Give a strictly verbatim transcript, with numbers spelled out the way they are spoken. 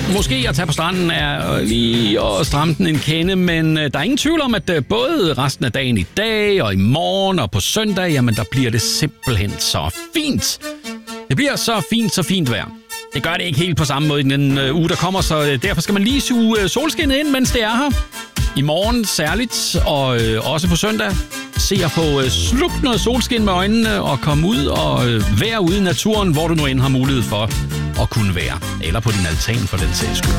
Måske at tage på stranden er lige at stramme den en kende, men der er ingen tvivl om, at både resten af dagen i dag og i morgen og på søndag, jamen der bliver det simpelthen så fint. Det bliver så fint, så fint vejr. Det gør det ikke helt på samme måde i den uh, uge, der kommer, så derfor skal man lige suge uh, solskinnet ind, mens det er her. I morgen særligt, og uh, også på søndag. Se at få uh, slugt noget solskin med øjnene og komme ud og uh, være ude i naturen, hvor du nu end har mulighed for at kunne være. Eller på din altan for den sags skyld.